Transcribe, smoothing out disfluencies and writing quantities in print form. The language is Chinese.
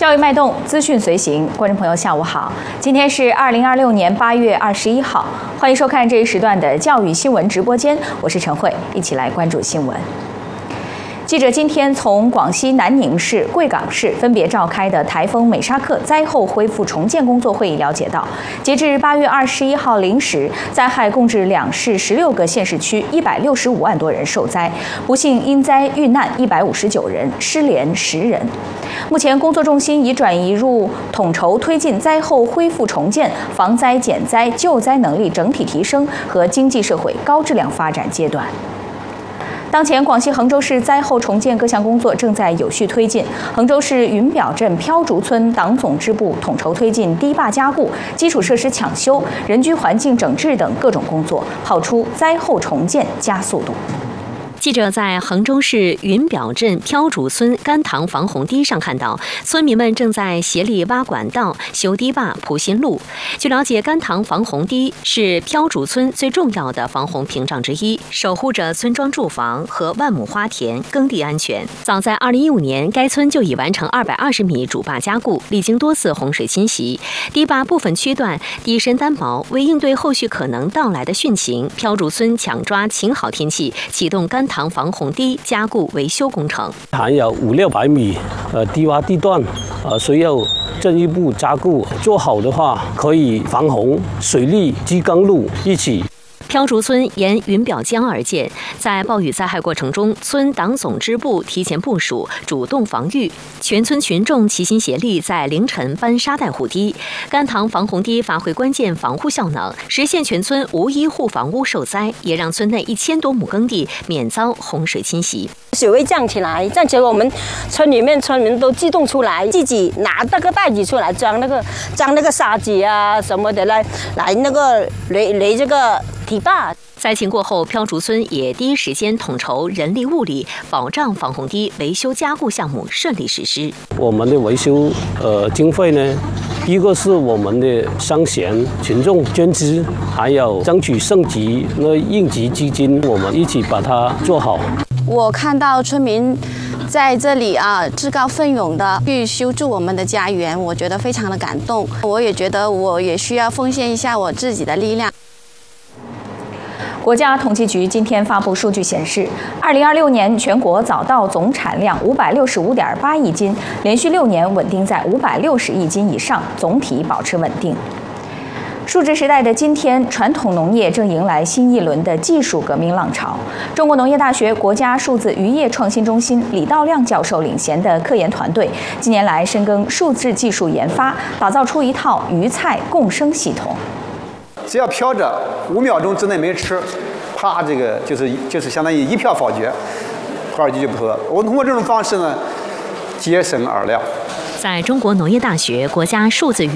教育脉动，资讯随行，观众朋友下午好，今天是2026年8月21号，欢迎收看这一时段的教育新闻直播间，我是陈慧，一起来关注新闻。记者今天从广西南宁市、贵港市分别召开的台风美沙克灾后恢复重建工作会议了解到，截至8月21号零时，灾害共致两市16个县市区165万多人受灾，不幸因灾遇难159人，失联10人。目前工作重心已转移入统筹推进灾后恢复重建、防灾减灾、救灾能力整体提升和经济社会高质量发展阶段。当前，广西衡州市灾后重建各项工作正在有序推进。衡州市云表镇飘竹村党总支部统筹推进堤坝加固、基础设施抢修、人居环境整治等各种工作，跑出灾后重建加速度。 记者在衡州市云表镇飘竹村甘塘防洪堤上看到，村民们正在协力挖管道、修堤坝、铺新路。据了解，甘塘防洪堤是飘竹村最重要的防洪屏障之一，守护着村庄住房和万亩花田耕地安全。早在2015年，该村就已完成220米主坝加固，历经多次洪水侵袭，堤坝部分区段堤身单薄。为应对后续可能到来的汛情，飘竹村抢抓晴好天气，启动甘塘防洪堤加固维修工程， 含有500-600米低洼地段，需要进一步加固。做好的话，可以防洪、水利及公路一起。 飘竹村沿云表江而建，在暴雨灾害过程中，村党总支部提前部署，主动防御，全村群众齐心协力，在凌晨搬沙袋护堤。甘塘防洪堤发挥关键防护效能，实现全村无一户房屋受灾，也让村内1000多亩耕地免遭洪水侵袭。 水位降起来，我们村里面村民都激动出来，自己拿那个袋子出来装那个沙子啊什么的，来那个垒这个堤坝。 灾情过后，飘竹村也第一时间统筹人力物力，保障防洪堤维修加固项目顺利实施。 我们的维修经费呢，一个是我们的乡贤群众捐资，还有争取省级那应急基金，我们一起把它做好。 我看到村民在这里自告奋勇的去修筑我们的家园，我觉得非常的感动。我也觉得我也需要奉献一下我自己的力量。 国家统计局今天发布数据显示，2026年全国早稻总产量565.8亿斤，连续6年稳定在560亿斤以上，总体保持稳定。数字时代的今天，传统农业正迎来新一轮的技术革命浪潮。中国农业大学国家数字渔业创新中心李道亮教授领衔的科研团队，近年来深耕数字技术研发，打造出一套鱼菜共生系统。 只要飘着5秒钟之内没吃，啪，这个就是相当于一票否决，土耳其就不投了。我们通过这种方式呢，节省饵料。 在中国农业大学国家数字